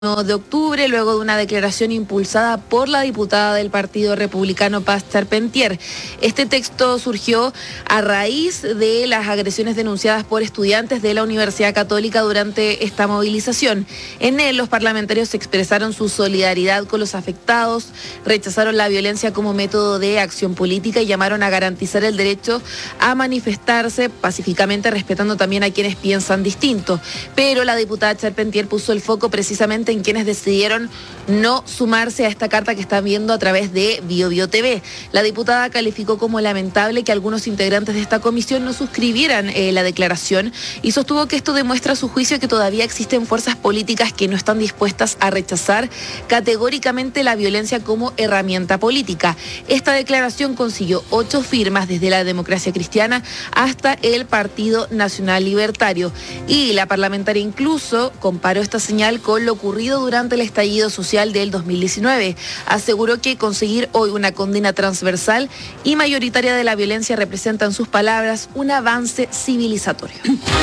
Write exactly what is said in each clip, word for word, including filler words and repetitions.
de octubre, luego de una declaración impulsada por la diputada del Partido Republicano Paz Charpentier. Este texto surgió a raíz de las agresiones denunciadas por estudiantes de la Universidad Católica durante esta movilización. En él, los parlamentarios expresaron su solidaridad con los afectados, rechazaron la violencia como método de acción política y llamaron a garantizar el derecho a manifestarse pacíficamente, respetando también a quienes piensan distinto. Pero la diputada Charpentier puso el foco precisamente en quienes decidieron no sumarse a esta carta que están viendo a través de Bio Bio T V. La diputada calificó como lamentable que algunos integrantes de esta comisión no suscribieran eh, la declaración y sostuvo que esto demuestra a su juicio que todavía existen fuerzas políticas que no están dispuestas a rechazar categóricamente la violencia como herramienta política. Esta declaración consiguió ocho firmas desde la Democracia Cristiana hasta el Partido Nacional Libertario, y la parlamentaria incluso comparó esta señal con lo ocurrido durante el estallido social del dos mil diecinueve. Aseguró que conseguir hoy una condena transversal y mayoritaria de la violencia representa, en sus palabras, un avance civilizatorio.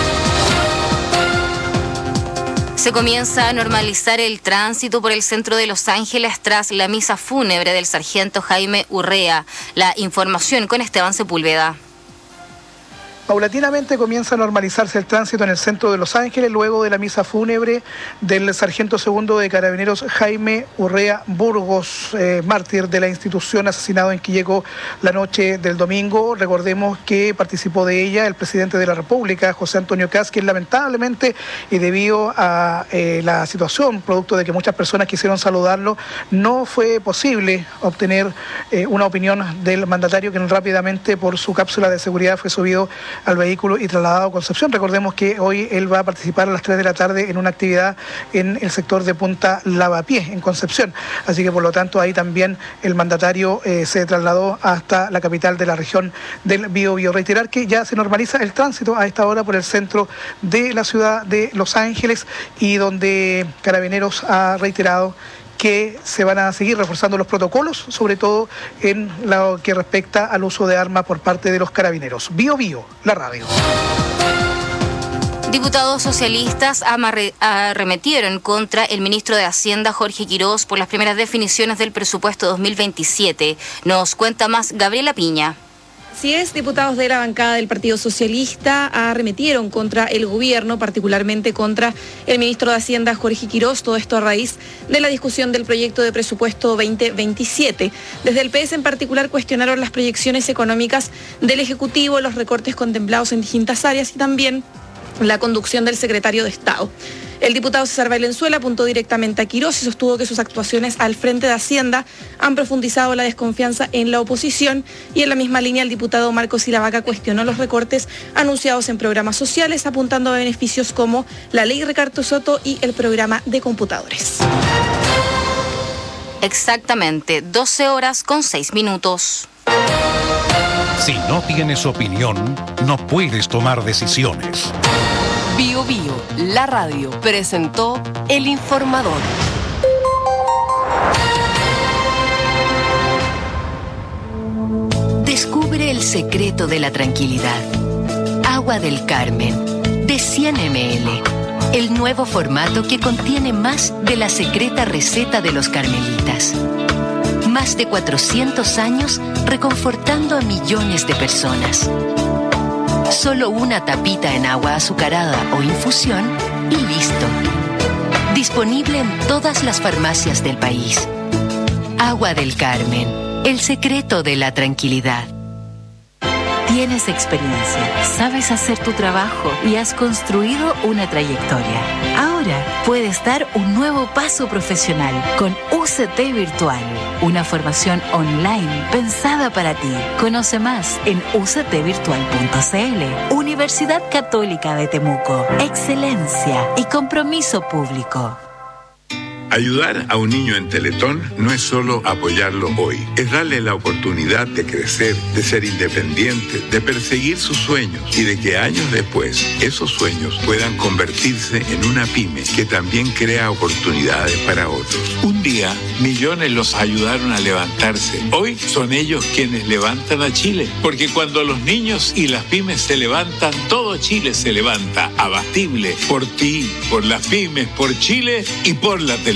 Se comienza a normalizar el tránsito por el centro de Los Ángeles tras la misa fúnebre del sargento Jaime Urrea. La información con Esteban Sepúlveda. Paulatinamente comienza a normalizarse el tránsito en el centro de Los Ángeles luego de la misa fúnebre del sargento segundo de Carabineros Jaime Urrea Burgos, eh, mártir de la institución, asesinado en Quilleco la noche del domingo. Recordemos que participó de ella el presidente de la República, José Antonio Kast, quien lamentablemente, y debido a eh, la situación, producto de que muchas personas quisieron saludarlo, no fue posible obtener eh, una opinión del mandatario, quien rápidamente por su cápsula de seguridad fue subido al vehículo y trasladado a Concepción. Recordemos que hoy él va a participar a las tres de la tarde en una actividad en el sector de Punta Lavapiés, en Concepción. Así que por lo tanto ahí también el mandatario eh, se trasladó hasta la capital de la región del Biobío. Reiterar que ya se normaliza el tránsito a esta hora por el centro de la ciudad de Los Ángeles, y donde Carabineros ha reiterado que se van a seguir reforzando los protocolos, sobre todo en lo que respecta al uso de armas por parte de los carabineros. Bio Bio, la radio. Diputados socialistas arremetieron contra el ministro de Hacienda, Jorge Quirós, por las primeras definiciones del presupuesto dos mil veintisiete. Nos cuenta más Gabriela Piña. Así es, diputados de la bancada del Partido Socialista arremetieron contra el gobierno, particularmente contra el ministro de Hacienda, Jorge Quirós, todo esto a raíz de la discusión del proyecto de presupuesto veinte veintisiete. Desde el P S en particular cuestionaron las proyecciones económicas del Ejecutivo, los recortes contemplados en distintas áreas y también la conducción del secretario de Estado. El diputado César Valenzuela apuntó directamente a Quirós y sostuvo que sus actuaciones al frente de Hacienda han profundizado la desconfianza en la oposición, y en la misma línea el diputado Marcos Silavaca cuestionó los recortes anunciados en programas sociales, apuntando a beneficios como la ley Ricardo Soto y el programa de computadores. Exactamente, doce horas con seis minutos. Si no tienes opinión, no puedes tomar decisiones. Bio Bio, la radio, presentó El Informador. Descubre el secreto de la tranquilidad. Agua del Carmen, de cien mililitros. El nuevo formato que contiene más de la secreta receta de los carmelitas. Más de cuatrocientos años reconfortando a millones de personas. Solo una tapita en agua azucarada o infusión y listo. Disponible en todas las farmacias del país. Agua del Carmen, el secreto de la tranquilidad. Tienes experiencia, sabes hacer tu trabajo y has construido una trayectoria. Ahora puedes dar un nuevo paso profesional con U C T Virtual, una formación online pensada para ti. Conoce más en u c t virtual punto c l. Universidad Católica de Temuco. Excelencia y compromiso público. Ayudar a un niño en Teletón no es solo apoyarlo hoy, es darle la oportunidad de crecer, de ser independiente, de perseguir sus sueños y de que años después esos sueños puedan convertirse en una pyme que también crea oportunidades para otros. Un día, millones los ayudaron a levantarse. Hoy son ellos quienes levantan a Chile, porque cuando los niños y las pymes se levantan, todo Chile se levanta. Abatible por ti, por las pymes, por Chile y por la televisión.